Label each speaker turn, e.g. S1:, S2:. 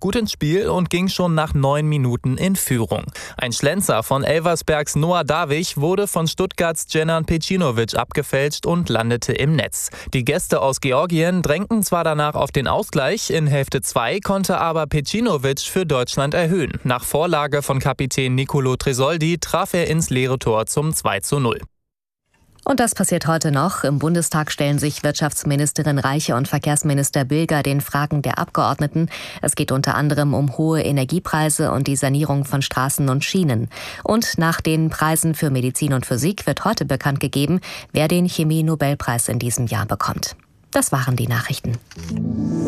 S1: gut ins Spiel und ging schon nach 9 Minuten in Führung. Ein Schlenzer von Elversbergs Noah Davich wurde von Stuttgarts Dženan Pejcinović abgefälscht und landete im Netz. Die Gäste aus Georgien drängten zwar danach auf den Ausgleich, in Hälfte 2 konnte aber Pejcinović für Deutschland erhöhen. Nach Vorlage von Kapitän Nicolo Tresoldi traf er ins leere Tor zum 2:0.
S2: Und das passiert heute noch. Im Bundestag stellen sich Wirtschaftsministerin Reiche und Verkehrsminister Bilger den Fragen der Abgeordneten. Es geht unter anderem um hohe Energiepreise und die Sanierung von Straßen und Schienen. Und nach den Preisen für Medizin und Physik wird heute bekannt gegeben, wer den Chemie-Nobelpreis in diesem Jahr bekommt. Das waren die Nachrichten.